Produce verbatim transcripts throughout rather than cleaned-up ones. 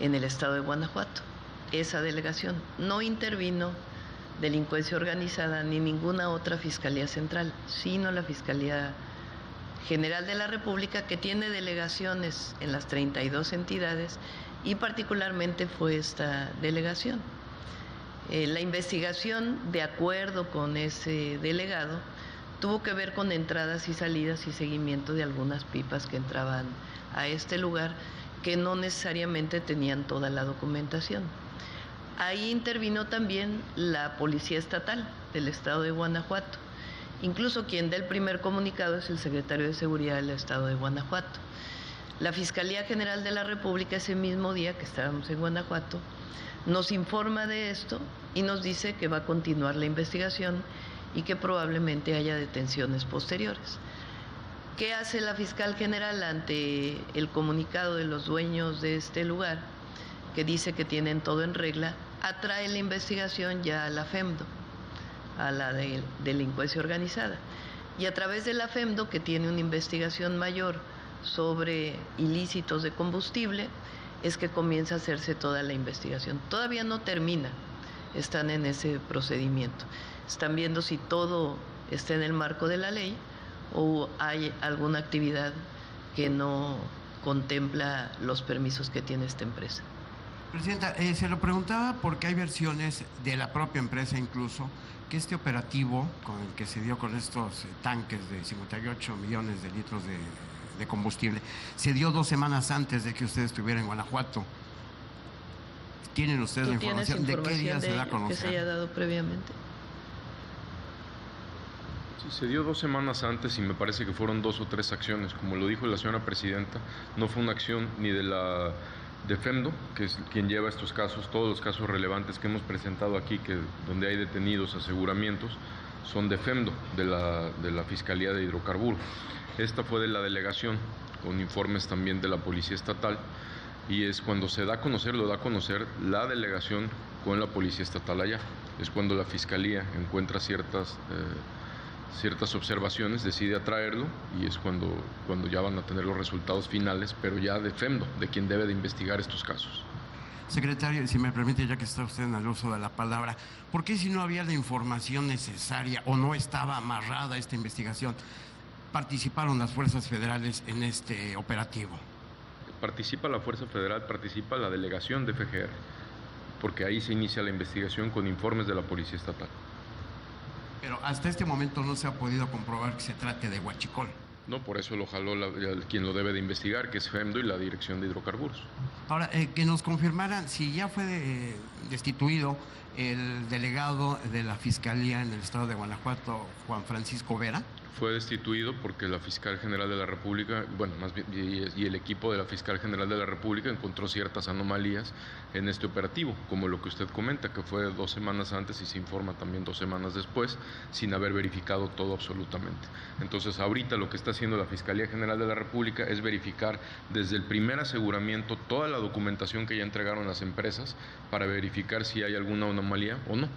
en el estado de Guanajuato. Esa delegación no intervino delincuencia organizada ni ninguna otra Fiscalía Central, sino la Fiscalía General de la República, que tiene delegaciones en las treinta y dos entidades, y particularmente fue esta delegación. Eh, la investigación, de acuerdo con ese delegado, tuvo que ver con entradas y salidas y seguimiento de algunas pipas que entraban a este lugar, que no necesariamente tenían toda la documentación. Ahí intervino también la Policía Estatal del estado de Guanajuato. Incluso quien da el primer comunicado es el secretario de Seguridad del estado de Guanajuato. La Fiscalía General de la República, ese mismo día que estábamos en Guanajuato, nos informa de esto y nos dice que va a continuar la investigación y que probablemente haya detenciones posteriores. ¿Qué hace la Fiscal General ante el comunicado de los dueños de este lugar, que dice que tienen todo en regla? Atrae la investigación ya a la FEMDO, a la de delincuencia organizada. Y a través de la FEMDO, que tiene una investigación mayor sobre ilícitos de combustible, es que comienza a hacerse toda la investigación. Todavía no termina, están en ese procedimiento. Están viendo si todo está en el marco de la ley o hay alguna actividad que no contempla los permisos que tiene esta empresa. Presidenta, eh, se lo preguntaba porque hay versiones de la propia empresa incluso que este operativo con el que se dio con estos eh, tanques de cincuenta y ocho millones de litros de, de combustible se dio dos semanas antes de que usted estuviera en Guanajuato. ¿Tienen ustedes la información? información? ¿De qué día de se da a conocer? Que se haya dado previamente. Sí, se dio dos semanas antes y me parece que fueron dos o tres acciones. Como lo dijo la señora presidenta, no fue una acción ni de la de FEMDO, que es quien lleva estos casos, todos los casos relevantes que hemos presentado aquí, que donde hay detenidos, aseguramientos, son de FEMDO, de la, de la Fiscalía de Hidrocarburos. Esta fue de la delegación, con informes también de la Policía Estatal, y es cuando se da a conocer, lo da a conocer la delegación con la Policía Estatal allá. Es cuando la Fiscalía encuentra ciertas... Eh, ciertas observaciones, decide atraerlo y es cuando, cuando ya van a tener los resultados finales, pero ya de FEMDO, de quien debe de investigar estos casos. Secretario, si me permite, ya que está usted en el uso de la palabra, ¿por qué si no había la información necesaria o no estaba amarrada esta investigación, participaron las fuerzas federales en este operativo? Participa la Fuerza Federal, participa la delegación de F G R, porque ahí se inicia la investigación con informes de la Policía Estatal. Pero hasta este momento no se ha podido comprobar que se trate de huachicol. No, por eso lo jaló la, quien lo debe de investigar, que es FEMDO y la Dirección de Hidrocarburos. Ahora, eh, que nos confirmaran si ya fue de, destituido el delegado de la Fiscalía en el estado de Guanajuato, Juan Francisco Vera. Fue destituido porque la Fiscal General de la República, bueno, más bien, y, y el equipo de la Fiscal General de la República encontró ciertas anomalías en este operativo, como lo que usted comenta, que fue dos semanas antes y se informa también dos semanas después, sin haber verificado todo absolutamente. Entonces, ahorita lo que está haciendo la Fiscalía General de la República es verificar desde el primer aseguramiento toda la documentación que ya entregaron las empresas para verificar si hay alguna anomalía o no.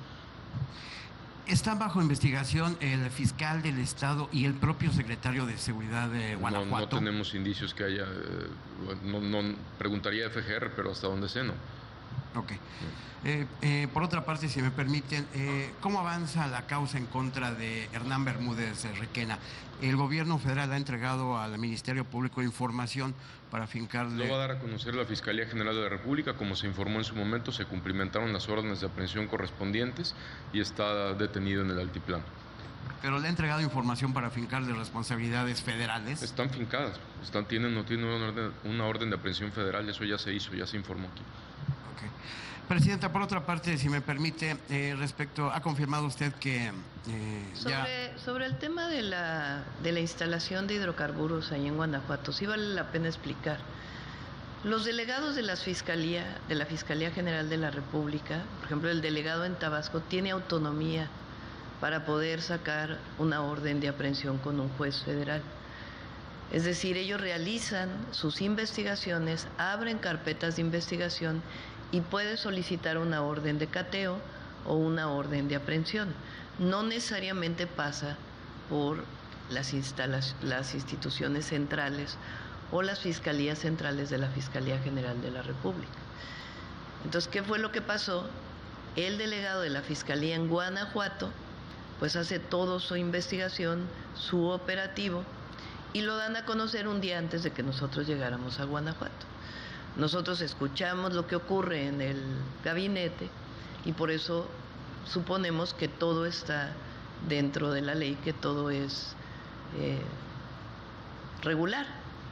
¿Están bajo investigación el fiscal del estado y el propio secretario de Seguridad de Guanajuato? No, no tenemos indicios que haya, eh, no, no preguntaría a F G R, pero hasta donde sé no. Ok. Eh, eh, por otra parte, si me permiten, eh, ¿cómo avanza la causa en contra de Hernán Bermúdez Requena? El gobierno federal ha entregado al Ministerio Público información para fincarle... Lo va a dar a conocer la Fiscalía General de la República. Como se informó en su momento, se cumplimentaron las órdenes de aprehensión correspondientes y está detenido en el altiplano. ¿Pero le ha entregado información para fincarle responsabilidades federales? Están fincadas, están, tienen, no tienen una orden, una orden de aprehensión federal, eso ya se hizo, ya se informó aquí. Okay. Presidenta, por otra parte, si me permite, eh, respecto, ha confirmado usted que eh, sobre, ya... sobre el tema de la, de la instalación de hidrocarburos ahí en Guanajuato, sí vale la pena explicar. Los delegados de, las Fiscalía, de la Fiscalía General de la República, por ejemplo, el delegado en Tabasco, tiene autonomía para poder sacar una orden de aprehensión con un juez federal. Es decir, ellos realizan sus investigaciones, abren carpetas de investigación y puede solicitar una orden de cateo o una orden de aprehensión. No necesariamente pasa por las, instala- las instituciones centrales o las fiscalías centrales de la Fiscalía General de la República. Entonces, ¿qué fue lo que pasó? El delegado de la Fiscalía en Guanajuato, pues hace toda su investigación, su operativo, y lo dan a conocer un día antes de que nosotros llegáramos a Guanajuato. Nosotros escuchamos lo que ocurre en el gabinete y por eso suponemos que todo está dentro de la ley, que todo es eh, regular.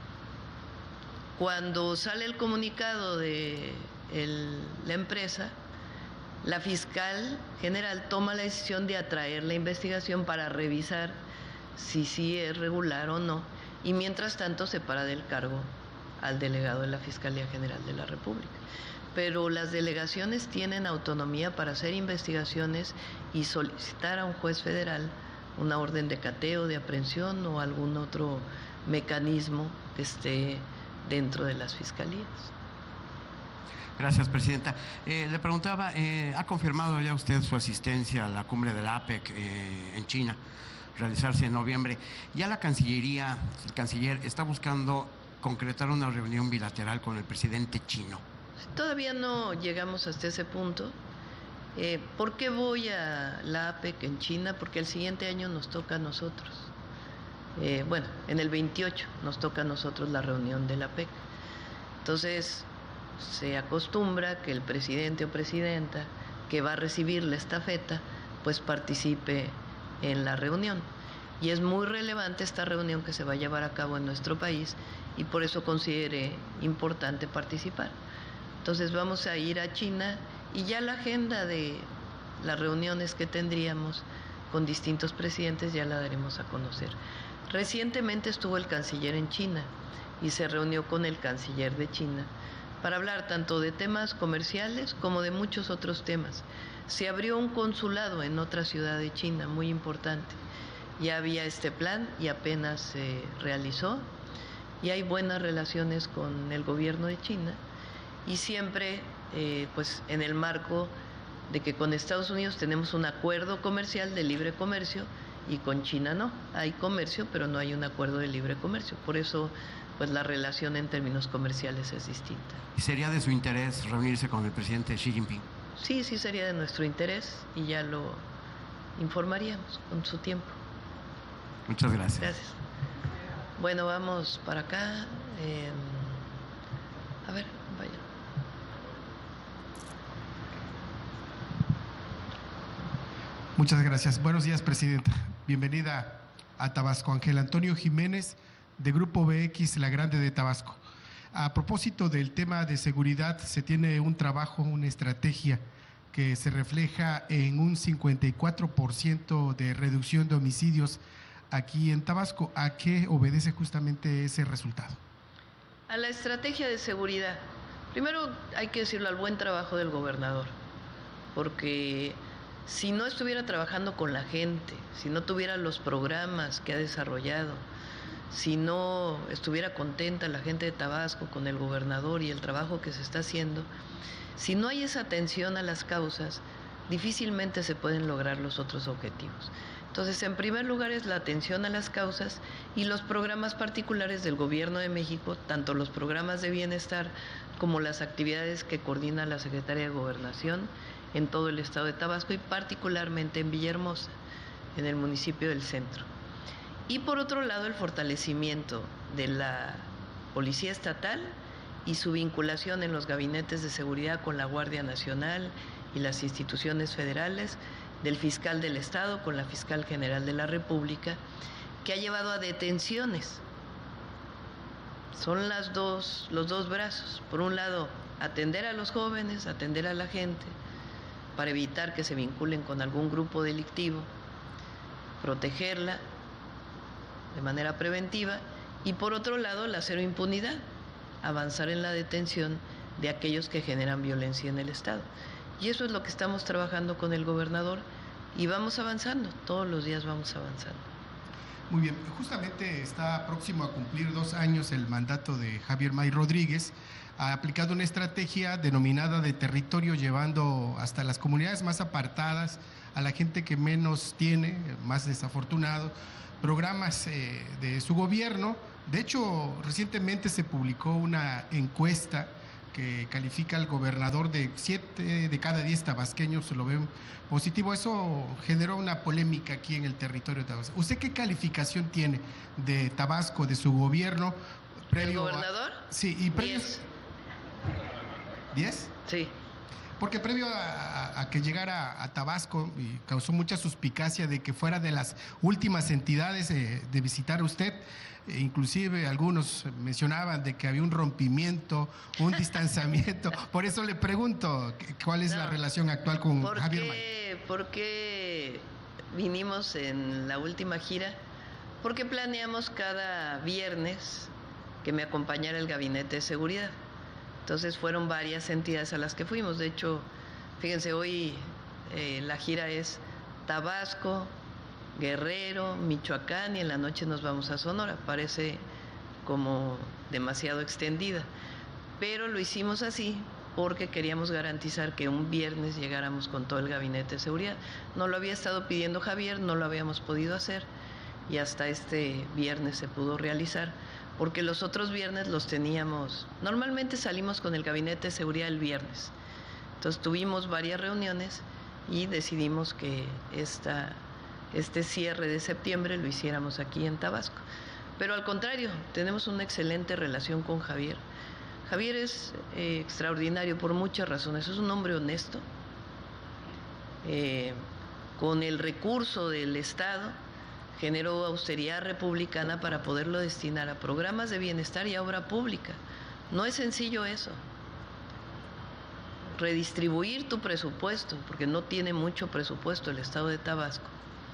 Cuando sale el comunicado de el, la empresa, la fiscal general toma la decisión de atraer la investigación para revisar si sí es regular o no, y mientras tanto se para del cargo al delegado de la Fiscalía General de la República. Pero las delegaciones tienen autonomía para hacer investigaciones y solicitar a un juez federal una orden de cateo, de aprehensión o algún otro mecanismo que esté dentro de las fiscalías. Gracias, Presidenta. Eh, le preguntaba, eh, ¿ha confirmado ya usted su asistencia a la cumbre de la A P E C eh, en China, realizarse en noviembre? Ya la Cancillería, el canciller, está buscando concretar una reunión bilateral con el presidente chino. Todavía no llegamos hasta ese punto. Eh, ¿Por qué voy a la A P E C en China? Porque el siguiente año nos toca a nosotros. Eh, bueno, en el veintiocho nos toca a nosotros la reunión de la A P E C. Entonces, se acostumbra que el presidente o presidenta que va a recibir la estafeta, pues participe en la reunión. Y es muy relevante esta reunión que se va a llevar a cabo en nuestro país y por eso consideré importante participar. Entonces vamos a ir a China y ya la agenda de las reuniones que tendríamos con distintos presidentes ya la daremos a conocer. Recientemente estuvo el canciller en China y se reunió con el canciller de China para hablar tanto de temas comerciales como de muchos otros temas. Se abrió un consulado en otra ciudad de China muy importante. Ya había este plan y apenas se realizó y hay buenas relaciones con el gobierno de China y siempre eh, pues en el marco de que con Estados Unidos tenemos un acuerdo comercial de libre comercio y con China no. Hay comercio, pero no hay un acuerdo de libre comercio. Por eso pues la relación en términos comerciales es distinta. ¿Y sería de su interés reunirse con el presidente Xi Jinping? Sí, sí sería de nuestro interés y ya lo informaríamos con su tiempo. Muchas gracias. Gracias. Bueno, vamos para acá. Eh, a ver, vaya. Muchas gracias. Buenos días, Presidenta. Bienvenida a Tabasco. Ángel Antonio Jiménez, de Grupo B X, La Grande de Tabasco. A propósito del tema de seguridad, se tiene un trabajo, una estrategia que se refleja en un cincuenta y cuatro por ciento de reducción de homicidios aquí en Tabasco. ¿A qué obedece justamente ese resultado? A la estrategia de seguridad. Primero hay que decirlo, al buen trabajo del gobernador, porque si no estuviera trabajando con la gente, si no tuviera los programas que ha desarrollado, si no estuviera contenta la gente de Tabasco con el gobernador y el trabajo que se está haciendo, si no hay esa atención a las causas, difícilmente se pueden lograr los otros objetivos. Entonces, en primer lugar es la atención a las causas y los programas particulares del Gobierno de México, tanto los programas de bienestar como las actividades que coordina la Secretaría de Gobernación en todo el estado de Tabasco y particularmente en Villahermosa, en el municipio del centro. Y por otro lado, el fortalecimiento de la Policía Estatal y su vinculación en los gabinetes de seguridad con la Guardia Nacional y las instituciones federales, del fiscal del Estado con la fiscal general de la República, que ha llevado a detenciones. Son las dos, los dos brazos. Por un lado, atender a los jóvenes, atender a la gente, para evitar que se vinculen con algún grupo delictivo, protegerla de manera preventiva, y por otro lado, la cero impunidad, avanzar en la detención de aquellos que generan violencia en el Estado. Y eso es lo que estamos trabajando con el gobernador y vamos avanzando, todos los días vamos avanzando. Muy bien, justamente está próximo a cumplir dos años el mandato de Javier May Rodríguez. Ha aplicado una estrategia denominada de territorio, llevando hasta las comunidades más apartadas, a la gente que menos tiene, más desafortunado, programas eh, de su gobierno. De hecho, recientemente se publicó una encuesta que califica al gobernador de siete de cada diez tabasqueños se lo ven positivo. Eso generó una polémica aquí en el territorio de Tabasco. ¿Usted qué calificación tiene de Tabasco, de su gobierno? ¿El gobernador? A, sí, y previos. ¿Diez? Sí. Porque previo a, a que llegara a Tabasco, y causó mucha suspicacia de que fuera de las últimas entidades eh, de visitar a usted, e inclusive algunos mencionaban de que había un rompimiento, un distanciamiento. Por eso le pregunto, ¿cuál es no, la relación actual con ¿por Javier qué, May? ¿Por qué vinimos en la última gira? Porque planeamos cada viernes que me acompañara el Gabinete de Seguridad. Entonces fueron varias entidades a las que fuimos. De hecho, fíjense, hoy eh, la gira es Tabasco, Guerrero, Michoacán y en la noche nos vamos a Sonora. Parece como demasiado extendida, pero lo hicimos así porque queríamos garantizar que un viernes llegáramos con todo el Gabinete de Seguridad. No lo había estado pidiendo Javier, no lo habíamos podido hacer y hasta este viernes se pudo realizar. Porque los otros viernes los teníamos, normalmente salimos con el Gabinete de Seguridad el viernes. Entonces tuvimos varias reuniones y decidimos que esta, este cierre de septiembre lo hiciéramos aquí en Tabasco. Pero al contrario, tenemos una excelente relación con Javier. Javier es eh, extraordinario por muchas razones, es un hombre honesto, eh, con el recurso del Estado, generó austeridad republicana para poderlo destinar a programas de bienestar y a obra pública. No es sencillo eso. Redistribuir tu presupuesto, porque no tiene mucho presupuesto el Estado de Tabasco.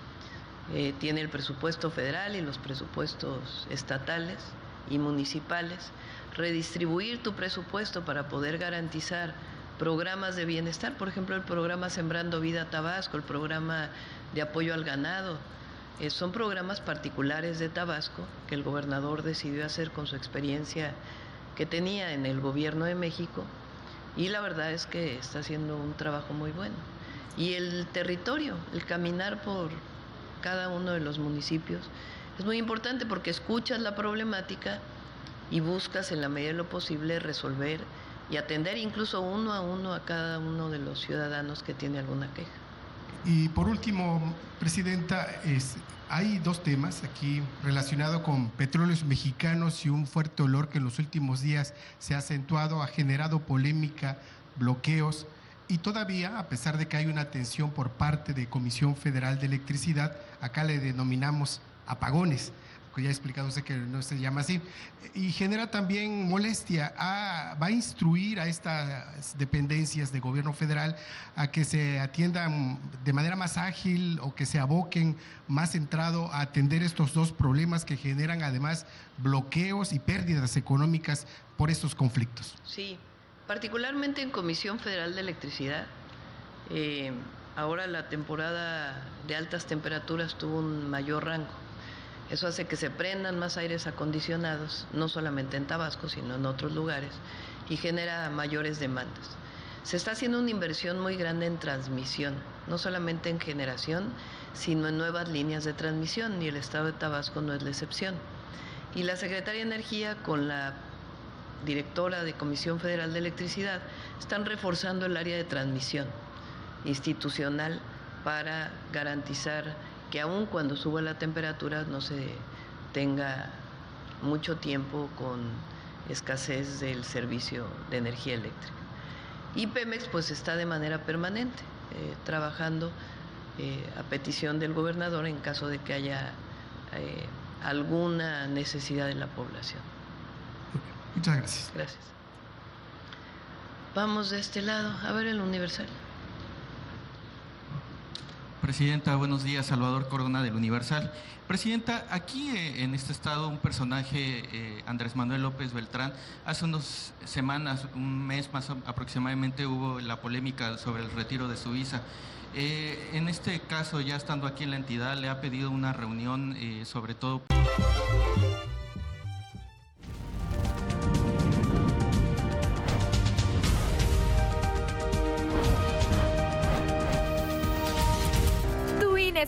Eh, tiene el presupuesto federal y los presupuestos estatales y municipales. Redistribuir tu presupuesto para poder garantizar programas de bienestar, por ejemplo, el programa Sembrando Vida Tabasco, el programa de apoyo al ganado. Eh, son programas particulares de Tabasco que el gobernador decidió hacer con su experiencia que tenía en el gobierno de México y la verdad es que está haciendo un trabajo muy bueno. Y el territorio, el caminar por cada uno de los municipios es muy importante porque escuchas la problemática y buscas en la medida de lo posible resolver y atender incluso uno a uno a cada uno de los ciudadanos que tiene alguna queja. Y por último, Presidenta, es, hay dos temas aquí relacionados con petróleos mexicanos y un fuerte olor que en los últimos días se ha acentuado, ha generado polémica, bloqueos y todavía, a pesar de que hay una atención por parte de Comisión Federal de Electricidad, acá le denominamos apagones, que ya he explicado usted que no se llama así, y genera también molestia. Ah, va a instruir a estas dependencias de gobierno federal a que se atiendan de manera más ágil o que se aboquen más centrado a atender estos dos problemas que generan además bloqueos y pérdidas económicas por estos conflictos. Sí, particularmente en Comisión Federal de Electricidad. Eh, ahora la temporada de altas temperaturas tuvo un mayor rango. Eso hace que se prendan más aires acondicionados, no solamente en Tabasco, sino en otros lugares, y genera mayores demandas. Se está haciendo una inversión muy grande en transmisión, no solamente en generación, sino en nuevas líneas de transmisión, y el Estado de Tabasco no es la excepción. Y la Secretaría de Energía, con la directora de Comisión Federal de Electricidad, están reforzando el área de transmisión institucional para garantizar que aun cuando suba la temperatura no se tenga mucho tiempo con escasez del servicio de energía eléctrica. Y Pemex pues está de manera permanente eh, trabajando eh, a petición del gobernador en caso de que haya eh, alguna necesidad de la población. Muchas gracias. Gracias. Vamos de este lado, a ver el Universal. Presidenta, buenos días. Salvador Corona del Universal. Presidenta, aquí eh, en este estado un personaje, eh, Andrés Manuel López Beltrán, hace unas semanas, un mes más aproximadamente, hubo la polémica sobre el retiro de su visa. Eh, en este caso, ya estando aquí en la entidad, le ha pedido una reunión, eh, sobre todo...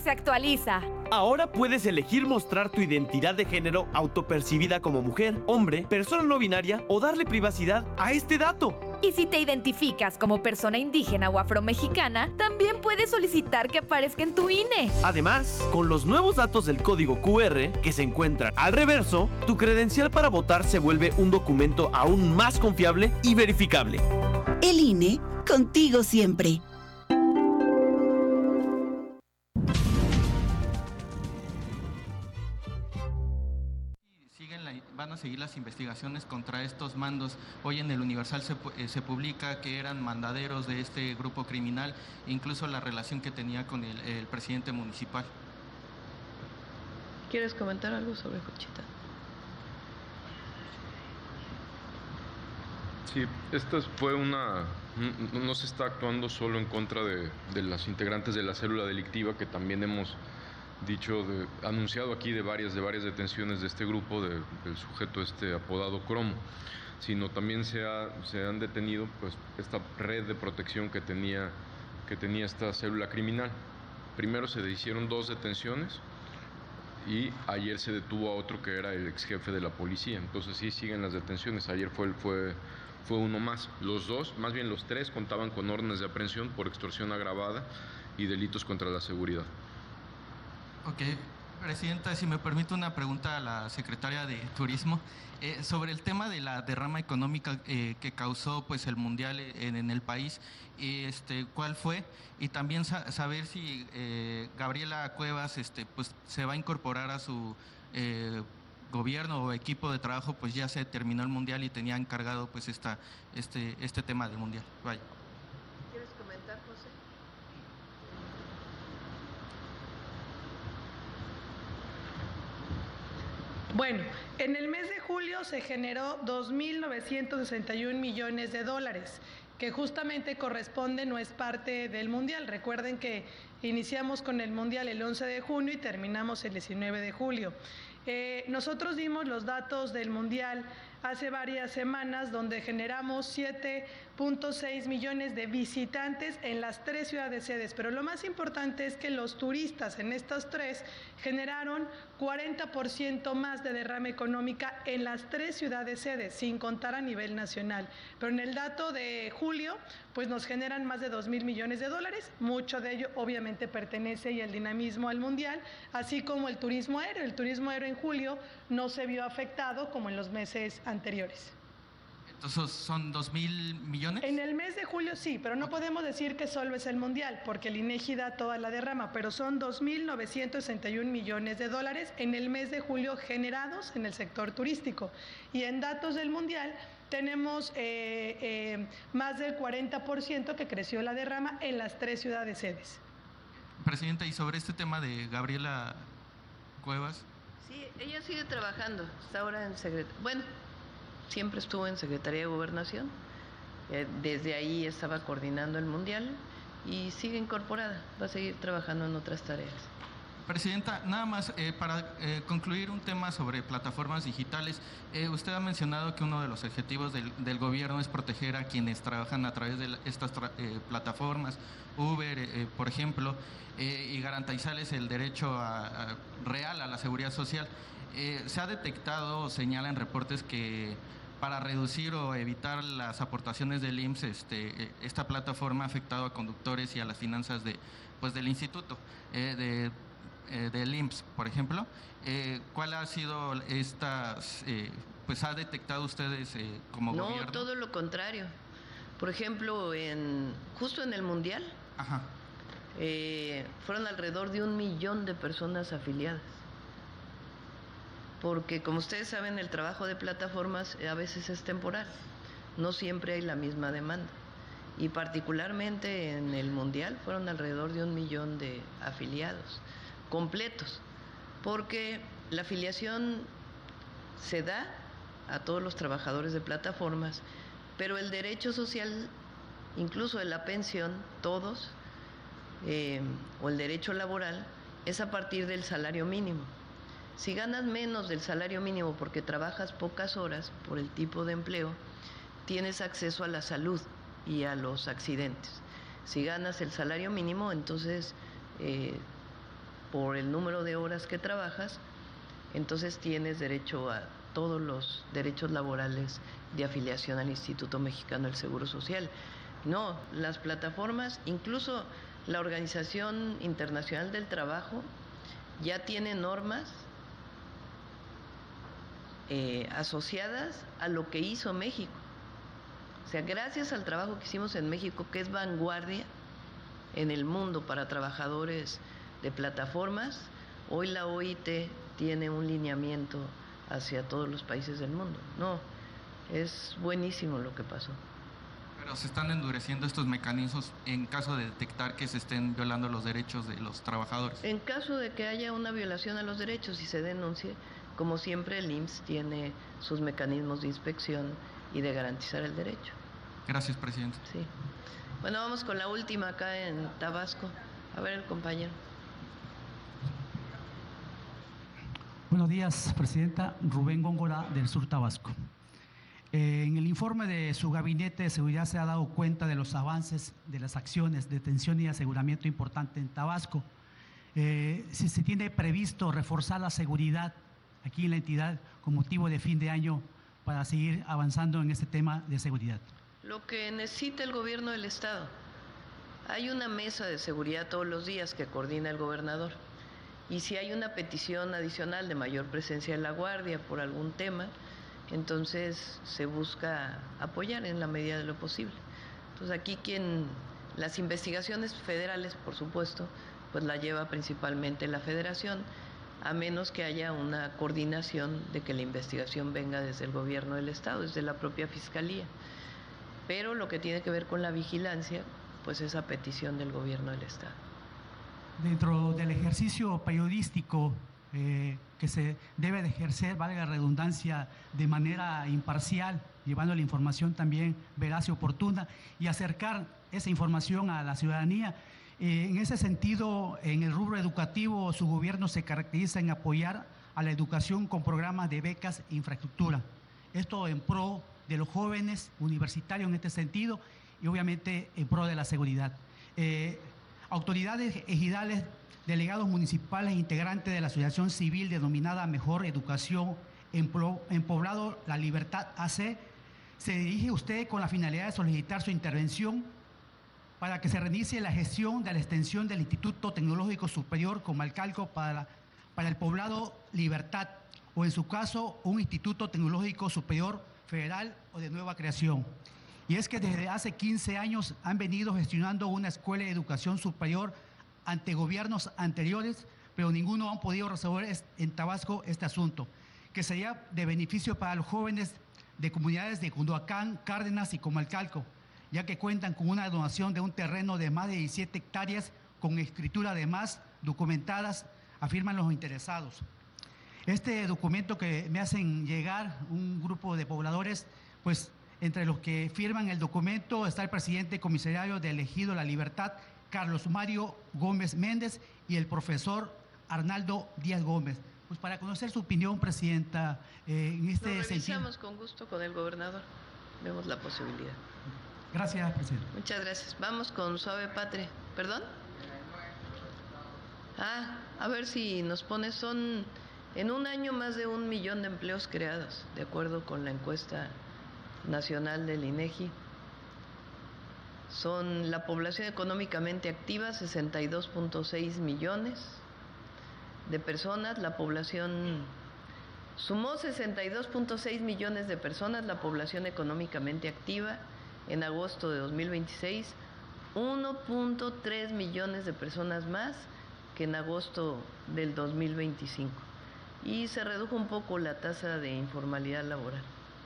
se actualiza. Ahora puedes elegir mostrar tu identidad de género autopercibida como mujer, hombre, persona no binaria o darle privacidad a este dato. Y si te identificas como persona indígena o afromexicana, también puedes solicitar que aparezca en tu I N E. Además, con los nuevos datos del código Q R que se encuentran al reverso, tu credencial para votar se vuelve un documento aún más confiable y verificable. El I N E, contigo siempre. Van a seguir las investigaciones contra estos mandos. Hoy en el Universal se, eh, se publica que eran mandaderos de este grupo criminal, incluso la relación que tenía con el, el presidente municipal. ¿Quieres comentar algo sobre Juchitán? Sí, esta fue una... No, no se está actuando solo en contra de, de las integrantes de la célula delictiva, que también hemos dicho, de, anunciado aquí de varias, de varias detenciones de este grupo, de, del sujeto este apodado Cromo, sino también se, ha, se han detenido pues esta red de protección que tenía, que tenía esta célula criminal. Primero se hicieron dos detenciones y ayer se detuvo a otro que era el ex jefe de la policía. Entonces sí siguen las detenciones. Ayer fue, fue, fue uno más. Los dos, más bien los tres, contaban con órdenes de aprehensión por extorsión agravada y delitos contra la seguridad. Ok, Presidenta, si me permite una pregunta a la Secretaria de Turismo eh, sobre el tema de la derrama económica eh, que causó pues el Mundial en, en el país, este, ¿cuál fue? Y también sa saber si eh, Gabriela Cuevas este, pues, se va a incorporar a su eh, gobierno o equipo de trabajo, pues ya se terminó el Mundial y tenía encargado pues esta, este, este tema del Mundial. Vaya. ¿Quieres comentar, José? Bueno, en el mes de julio se generó dos mil novecientos sesenta y un millones de dólares, que justamente corresponde, no es parte del Mundial. Recuerden que iniciamos con el Mundial el once de junio y terminamos el diecinueve de julio. Eh, nosotros dimos los datos del Mundial hace varias semanas, donde generamos siete punto seis millones de visitantes en las tres ciudades sedes, pero lo más importante es que los turistas en estas tres generaron cuarenta por ciento más de derrama económica en las tres ciudades sedes, sin contar a nivel nacional. Pero en el dato de julio, pues nos generan más de dos mil millones de dólares, mucho de ello obviamente pertenece y el dinamismo al Mundial, así como el turismo aéreo. El turismo aéreo en julio no se vio afectado como en los meses anteriores. Entonces, ¿son dos mil millones? En el mes de julio sí, pero no podemos decir que solo es el Mundial, porque el INEGI da toda la derrama, pero son dos mil novecientos sesenta y un millones de dólares en el mes de julio generados en el sector turístico. Y en datos del Mundial tenemos eh, eh, más del cuarenta por ciento que creció la derrama en las tres ciudades sedes. Presidenta, y sobre este tema de Gabriela Cuevas. Sí, ella sigue trabajando, está ahora en Secretaría, bueno, siempre estuvo en Secretaría de Gobernación, eh, desde ahí estaba coordinando el Mundial y sigue incorporada, va a seguir trabajando en otras tareas. Presidenta, nada más eh, para eh, concluir un tema sobre plataformas digitales. Eh, usted ha mencionado que uno de los objetivos del, del gobierno es proteger a quienes trabajan a través de la, estas eh, plataformas, Uber, eh, por ejemplo, eh, y garantizarles el derecho a, a, real a la seguridad social. Eh, se ha detectado, señalan reportes, que para reducir o evitar las aportaciones del I M S S, este, esta plataforma ha afectado a conductores y a las finanzas de, pues, del instituto, eh, de Eh, del I M S S, por ejemplo. Eh, ¿Cuál ha sido estas, eh, pues ha detectado ustedes eh, como no, gobierno? No, todo lo contrario. Por ejemplo, en justo en el Mundial, Ajá. Eh, fueron alrededor de un millón de personas afiliadas. Porque como ustedes saben, el trabajo de plataformas a veces es temporal, no siempre hay la misma demanda. Y particularmente en el Mundial fueron alrededor de un millón de afiliados completos, porque la afiliación se da a todos los trabajadores de plataformas, pero el derecho social, incluso de la pensión, todos, eh, o el derecho laboral, es a partir del salario mínimo. Si ganas menos del salario mínimo porque trabajas pocas horas por el tipo de empleo, tienes acceso a la salud y a los accidentes. Si ganas el salario mínimo, entonces eh, por el número de horas que trabajas, entonces tienes derecho a todos los derechos laborales de afiliación al Instituto Mexicano del Seguro Social. No, las plataformas, incluso la Organización Internacional del Trabajo, ya tiene normas eh, asociadas a lo que hizo México. O sea, gracias al trabajo que hicimos en México, que es vanguardia en el mundo para trabajadores de plataformas, hoy la O I T tiene un lineamiento hacia todos los países del mundo. No, es buenísimo lo que pasó. Pero se están endureciendo estos mecanismos en caso de detectar que se estén violando los derechos de los trabajadores. En caso de que haya una violación a los derechos y se denuncie, como siempre el I M S S tiene sus mecanismos de inspección y de garantizar el derecho. Gracias, presidente. Sí. Bueno, vamos con la última acá en Tabasco. A ver, el compañero. Buenos días, presidenta. Rubén Góngora, del Sur Tabasco. Eh, en el informe de su gabinete de seguridad se ha dado cuenta de los avances de las acciones de detención y aseguramiento importante en Tabasco. Eh, si se tiene previsto reforzar la seguridad aquí en la entidad con motivo de fin de año para seguir avanzando en este tema de seguridad. Lo que necesita el gobierno del Estado. Hay una mesa de seguridad todos los días que coordina el gobernador. Y si hay una petición adicional de mayor presencia de la Guardia por algún tema, entonces se busca apoyar en la medida de lo posible. Entonces aquí quien, las investigaciones federales, por supuesto, pues la lleva principalmente la Federación, a menos que haya una coordinación de que la investigación venga desde el gobierno del Estado, desde la propia Fiscalía. Pero lo que tiene que ver con la vigilancia, pues es a petición del gobierno del Estado. Dentro del ejercicio periodístico eh, que se debe de ejercer, valga la redundancia, de manera imparcial, llevando la información también veraz y oportuna y acercar esa información a la ciudadanía. Eh, en ese sentido, en el rubro educativo, su gobierno se caracteriza en apoyar a la educación con programas de becas e infraestructura. Esto en pro de los jóvenes universitarios en este sentido y obviamente en pro de la seguridad. Eh, autoridades ejidales, delegados municipales e integrantes de la asociación civil denominada Mejor Educación en, Pro, en Poblado La Libertad A C, se dirige a usted con la finalidad de solicitar su intervención para que se reinicie la gestión de la extensión del Instituto Tecnológico Superior Comalcalco para, para el Poblado Libertad, o en su caso, un Instituto Tecnológico Superior Federal o de nueva creación. Y es que desde hace quince años han venido gestionando una escuela de educación superior ante gobiernos anteriores, pero ninguno han podido resolver en Tabasco este asunto, que sería de beneficio para los jóvenes de comunidades de Cunduacán, Cárdenas y Comalcalco, ya que cuentan con una donación de un terreno de más de diecisiete hectáreas con escritura además documentadas, afirman los interesados. Este documento que me hacen llegar un grupo de pobladores, pues entre los que firman el documento está el presidente comisariario del Ejido La Libertad, Carlos Mario Gómez Méndez, y el profesor Arnaldo Díaz Gómez. Pues para conocer su opinión, presidenta, eh, en este Lo sentido. revisamos con gusto con el gobernador, vemos la posibilidad. Gracias, presidente. Muchas gracias. Vamos con Suave Patria. ¿Perdón? Ah, a ver si nos pone, son en un año más de un millón de empleos creados, de acuerdo con la encuesta nacional del INEGI. Son la población económicamente activa, sesenta y dos punto seis millones de personas. La población sumó sesenta y dos punto seis millones de personas, la población económicamente activa en agosto de dos mil veintiséis, uno punto tres millones de personas más que en agosto del dos mil veinticinco. Y se redujo un poco la tasa de informalidad laboral.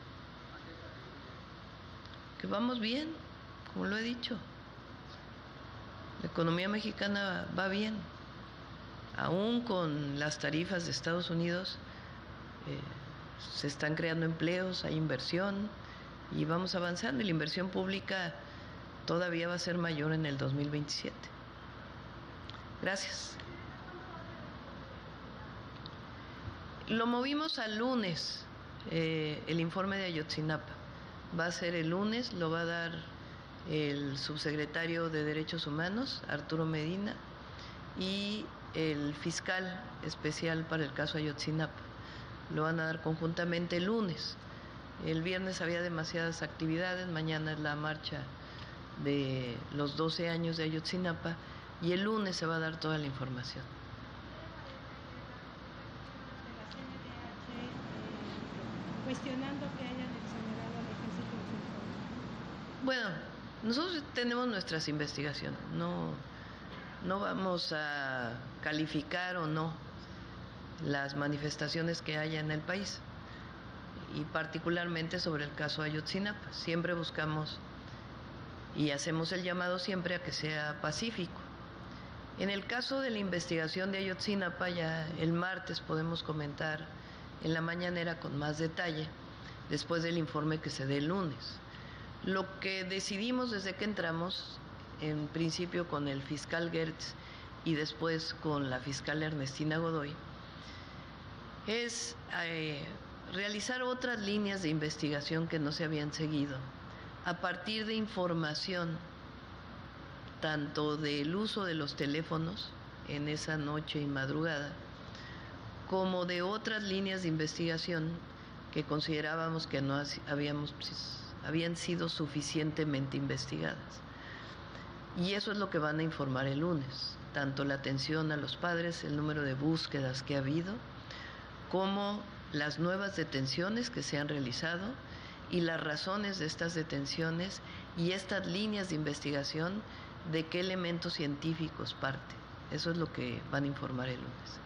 Que vamos bien, como lo he dicho. La economía mexicana va bien. Aún con las tarifas de Estados Unidos, eh, se están creando empleos, hay inversión y vamos avanzando. Y la inversión pública todavía va a ser mayor en el dos mil veintisiete. Gracias. Lo movimos al lunes, eh, el informe de Ayotzinapa. Va a ser el lunes, lo va a dar el subsecretario de Derechos Humanos, Arturo Medina, y el fiscal especial para el caso Ayotzinapa. Lo van a dar conjuntamente el lunes. El viernes había demasiadas actividades, mañana es la marcha de los doce años de Ayotzinapa y el lunes se va a dar toda la información. Cuestionando que hayan exonerado al ejército. Bueno, nosotros tenemos nuestras investigaciones, no, no vamos a calificar o no las manifestaciones que haya en el país y particularmente sobre el caso Ayotzinapa. Siempre buscamos y hacemos el llamado siempre a que sea pacífico. En el caso de la investigación de Ayotzinapa, ya el martes podemos comentar en la mañanera con más detalle, después del informe que se dé el lunes. Lo que decidimos desde que entramos, en principio con el fiscal Gertz y después con la fiscal Ernestina Godoy, es eh, realizar otras líneas de investigación que no se habían seguido, a partir de información tanto del uso de los teléfonos en esa noche y madrugada, como de otras líneas de investigación que considerábamos que no habíamos, habían sido suficientemente investigadas. Y eso es lo que van a informar el lunes, tanto la atención a los padres, el número de búsquedas que ha habido, como las nuevas detenciones que se han realizado y las razones de estas detenciones y estas líneas de investigación, de qué elementos científicos parte. Eso es lo que van a informar el lunes.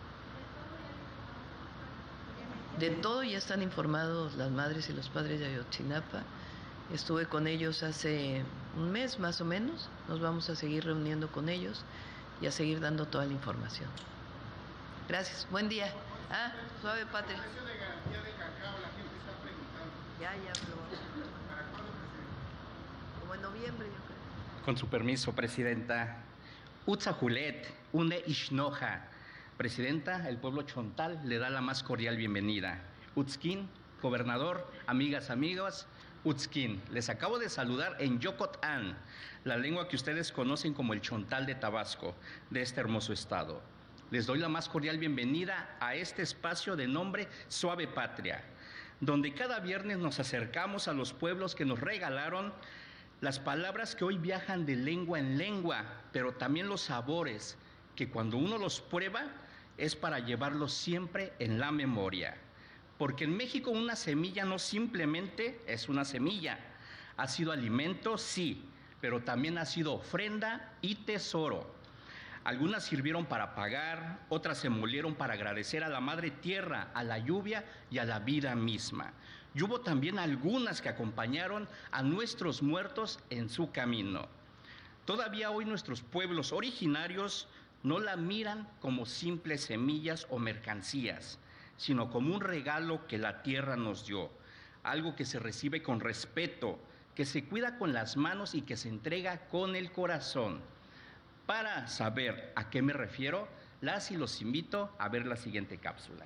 De todo ya están informados las madres y los padres de Ayotzinapa. Estuve con ellos hace un mes más o menos. Nos vamos a seguir reuniendo con ellos y a seguir dando toda la información. Gracias. Buen día. Ah, suave patria. El precio de garantía de cacao, la gente está preguntando. Ya, ya, lo vamos a... ¿Para cuándo, presidente? Como en noviembre, yo creo. Con su permiso, Presidenta. Utzahulet, une ishnoja. Presidenta, el pueblo chontal le da la más cordial bienvenida. Utzkin, gobernador, amigas, amigos, Utzkin, les acabo de saludar en Yocotán, la lengua que ustedes conocen como el chontal de Tabasco, de este hermoso estado. Les doy la más cordial bienvenida a este espacio de nombre Suave Patria, donde cada viernes nos acercamos a los pueblos que nos regalaron las palabras que hoy viajan de lengua en lengua, pero también los sabores, que cuando uno los prueba es para llevarlos siempre en la memoria. Porque en México una semilla no simplemente es una semilla, ha sido alimento, sí, pero también ha sido ofrenda y tesoro. Algunas sirvieron para pagar, otras se molieron para agradecer a la Madre Tierra, a la lluvia y a la vida misma. Y hubo también algunas que acompañaron a nuestros muertos en su camino. Todavía hoy nuestros pueblos originarios no la miran como simples semillas o mercancías, sino como un regalo que la tierra nos dio, algo que se recibe con respeto, que se cuida con las manos y que se entrega con el corazón. Para saber a qué me refiero, las y los invito a ver la siguiente cápsula.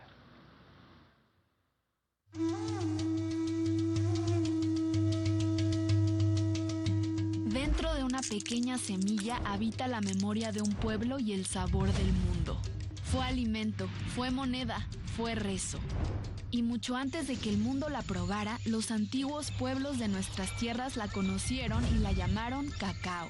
Dentro de una pequeña semilla habita la memoria de un pueblo y el sabor del mundo. Fue alimento, fue moneda, fue rezo. Y mucho antes de que el mundo la probara, los antiguos pueblos de nuestras tierras la conocieron y la llamaron cacao.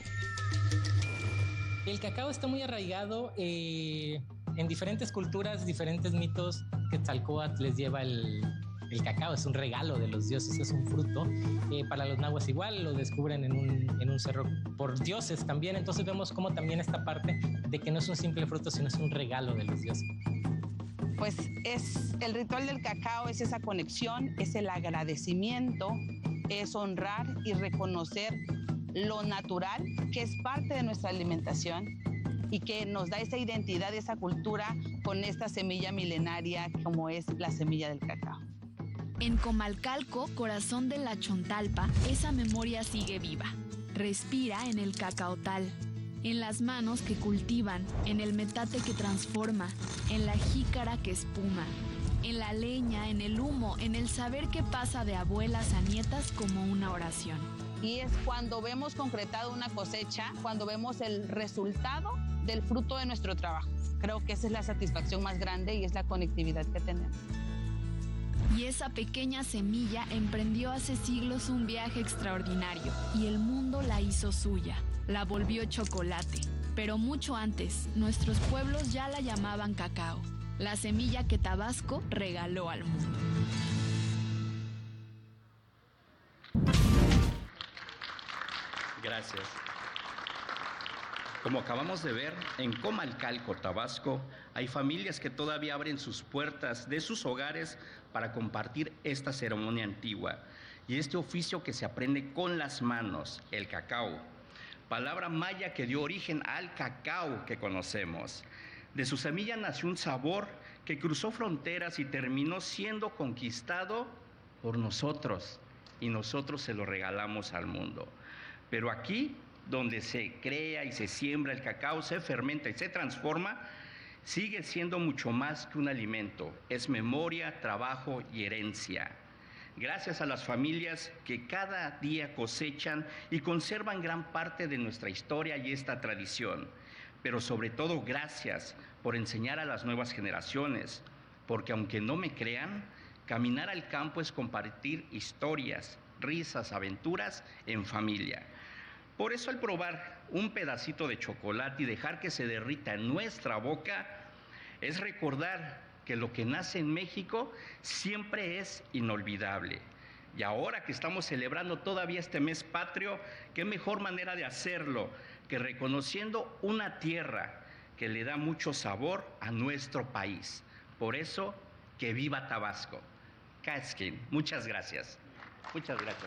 El cacao está muy arraigado eh, en diferentes culturas, diferentes mitos. Quetzalcóatl les lleva el, el cacao, es un regalo de los dioses, es un fruto. Eh, para los nahuas igual, lo descubren en un, en un cerro por dioses también. Entonces vemos cómo también esta parte de que no es un simple fruto, sino es un regalo de los dioses. Pues es el ritual del cacao, es esa conexión, es el agradecimiento, es honrar y reconocer lo natural, que es parte de nuestra alimentación y que nos da esa identidad, esa cultura con esta semilla milenaria como es la semilla del cacao. En Comalcalco, corazón de la Chontalpa, esa memoria sigue viva. Respira en el cacaotal, en las manos que cultivan, en el metate que transforma, en la jícara que espuma, en la leña, en el humo, en el saber que pasa de abuelas a nietas como una oración. y es cuando vemos concretado una cosecha, cuando vemos el resultado del fruto de nuestro trabajo. Creo que esa es la satisfacción más grande y es la conectividad que tenemos. Y esa pequeña semilla emprendió hace siglos un viaje extraordinario y el mundo la hizo suya, la volvió chocolate. Pero mucho antes, nuestros pueblos ya la llamaban cacao, la semilla que Tabasco regaló al mundo. Gracias. Como acabamos de ver, en Comalcalco, Tabasco, hay familias que todavía abren sus puertas de sus hogares para compartir esta ceremonia antigua y este oficio que se aprende con las manos, el cacao, palabra maya que dio origen al cacao que conocemos. De su semilla nació un sabor que cruzó fronteras y terminó siendo conquistado por nosotros, y nosotros se lo regalamos al mundo. Pero aquí, donde se crea y se siembra el cacao, se fermenta y se transforma, sigue siendo mucho más que un alimento. Es memoria, trabajo y herencia. Gracias a las familias que cada día cosechan y conservan gran parte de nuestra historia y esta tradición. Pero sobre todo, gracias por enseñar a las nuevas generaciones, porque aunque no me crean, caminar al campo es compartir historias, risas, aventuras en familia. Por eso, al probar un pedacito de chocolate y dejar que se derrita en nuestra boca, es recordar que lo que nace en México siempre es inolvidable. Y ahora que estamos celebrando todavía este mes patrio, qué mejor manera de hacerlo que reconociendo una tierra que le da mucho sabor a nuestro país. Por eso, que viva Tabasco. Kaskin, muchas gracias. Muchas gracias.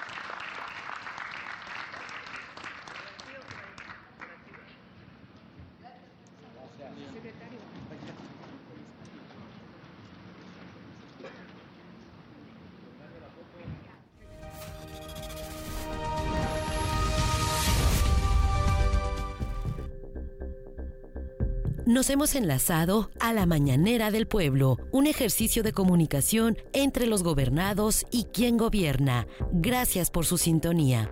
Nos hemos enlazado a la Mañanera del Pueblo, un ejercicio de comunicación entre los gobernados y quien gobierna. Gracias por su sintonía.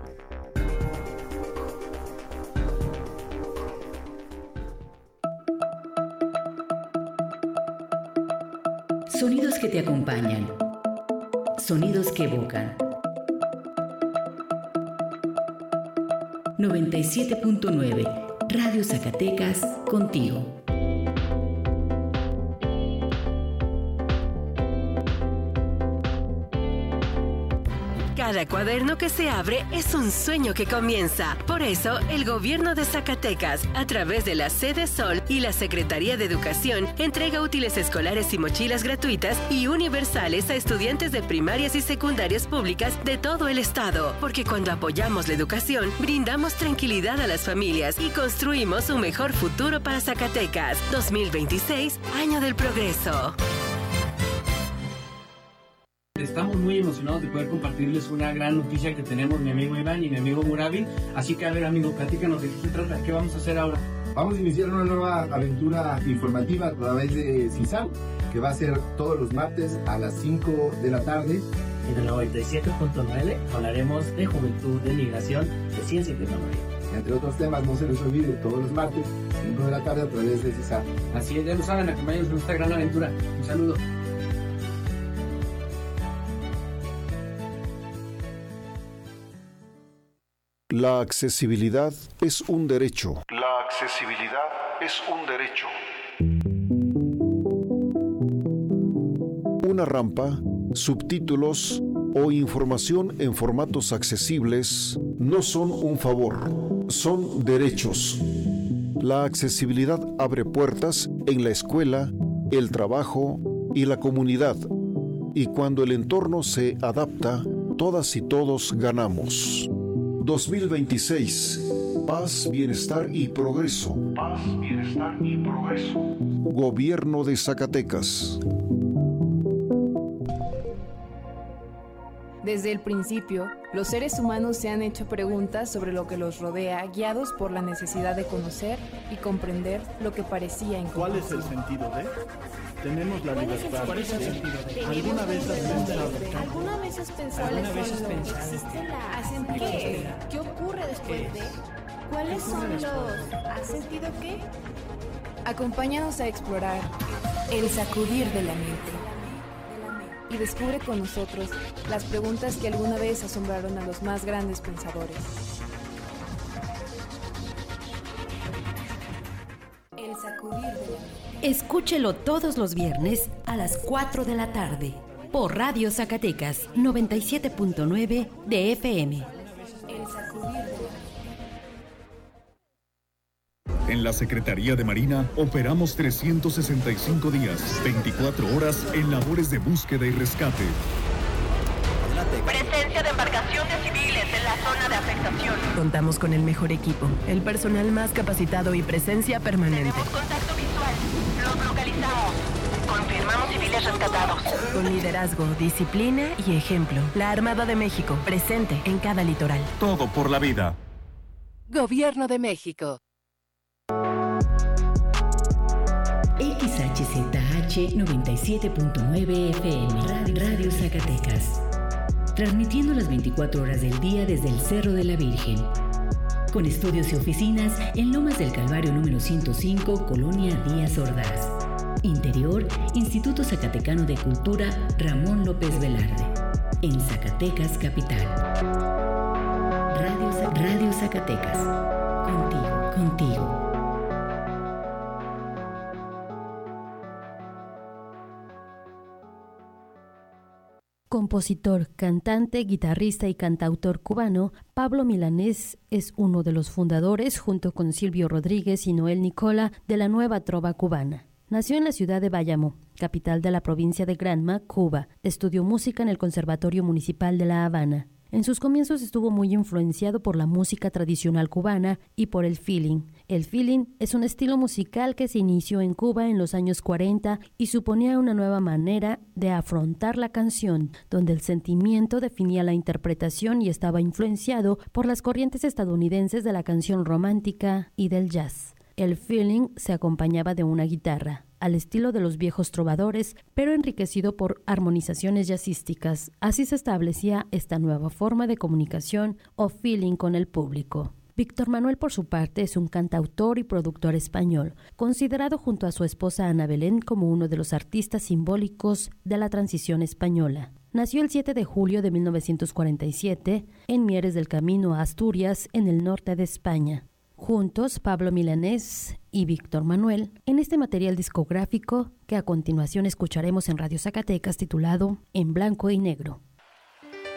Sonidos que te acompañan. Sonidos que evocan. noventa y siete punto nueve Radio Zacatecas, contigo. Cada cuaderno que se abre es un sueño que comienza. Por eso, el Gobierno de Zacatecas, a través de la Sede Sol y la Secretaría de Educación, entrega útiles escolares y mochilas gratuitas y universales a estudiantes de primarias y secundarias públicas de todo el estado. Porque cuando apoyamos la educación, brindamos tranquilidad a las familias y construimos un mejor futuro para Zacatecas. dos mil veintiséis, Año del Progreso. Estamos muy emocionados de poder compartirles una gran noticia que tenemos mi amigo Iván y mi amigo Murabi. Así que, a ver, amigo, platícanos de qué se trata, qué vamos a hacer ahora. Vamos a iniciar una nueva aventura informativa a través de CISAU, que va a ser todos los martes a las cinco de la tarde. En el noventa y siete punto nueve hablaremos de juventud, de migración, de ciencia y tecnología. Entre otros temas, no se les olvide, todos los martes, cinco de la tarde a través de CISAU. Así es, ya lo saben, acompáñenos en esta gran aventura. Un saludo. La accesibilidad es un derecho. La accesibilidad es un derecho. Una rampa, subtítulos o información en formatos accesibles no son un favor, son derechos. La accesibilidad abre puertas en la escuela, el trabajo y la comunidad. Y cuando el entorno se adapta, todas y todos ganamos. dos mil veintiséis. Paz, bienestar y progreso. Paz, bienestar y progreso. Gobierno de Zacatecas. Desde el principio, los seres humanos se han hecho preguntas sobre lo que los rodea, guiados por la necesidad de conocer y comprender lo que parecía imposible. ¿Cuál es el sentido de? Tenemos la libertad. ¿Cuál es el sentido de? ¿Alguna vez has pensado? ¿Alguna vez has pensado? ¿Cuáles son los? ¿Existe la? ¿Hacen qué? ¿Qué ocurre después de? ¿Cuáles son los? ¿Has sentido qué? Acompáñanos a explorar el sacudir de la mente. Y descubre con nosotros las preguntas que alguna vez asombraron a los más grandes pensadores. El sacudir de la mente. Escúchelo todos los viernes a las cuatro de la tarde por Radio Zacatecas noventa y siete punto nueve de F M. El sacudir de la mente. En la Secretaría de Marina operamos trescientos sesenta y cinco días, veinticuatro horas en labores de búsqueda y rescate. Presencia de embarcaciones civiles en la zona de afectación. Contamos con el mejor equipo, el personal más capacitado y presencia permanente. Tenemos contacto visual. Los localizamos. Confirmamos civiles rescatados. Con liderazgo, disciplina y ejemplo. La Armada de México, presente en cada litoral. Todo por la vida. Gobierno de México. X H Z H noventa y siete punto nueve F M, Radio, Radio Zacatecas, transmitiendo las veinticuatro horas del día desde el Cerro de la Virgen, con estudios y oficinas en Lomas del Calvario número ciento cinco, Colonia Díaz Ordaz. Interior, Instituto Zacatecano de Cultura Ramón López Velarde, en Zacatecas Capital. Radio, Radio Zacatecas, contigo, contigo. Compositor, cantante, guitarrista y cantautor cubano, Pablo Milanés es uno de los fundadores, junto con Silvio Rodríguez y Noel Nicola, de la nueva trova cubana. Nació en la ciudad de Bayamo, capital de la provincia de Granma, Cuba. Estudió música en el Conservatorio Municipal de La Habana. En sus comienzos estuvo muy influenciado por la música tradicional cubana y por el feeling. El feeling es un estilo musical que se inició en Cuba en los años cuarenta y suponía una nueva manera de afrontar la canción, donde el sentimiento definía la interpretación y estaba influenciado por las corrientes estadounidenses de la canción romántica y del jazz. El feeling se acompañaba de una guitarra, al estilo de los viejos trovadores, pero enriquecido por armonizaciones jazzísticas. Así se establecía esta nueva forma de comunicación o feeling con el público. Víctor Manuel, por su parte, es un cantautor y productor español, considerado junto a su esposa Ana Belén como uno de los artistas simbólicos de la transición española. Nació el siete de julio de mil novecientos cuarenta y siete en Mieres del Camino, Asturias, en el norte de España. Juntos, Pablo Milanés y Víctor Manuel, en este material discográfico que a continuación escucharemos en Radio Zacatecas titulado En Blanco y Negro.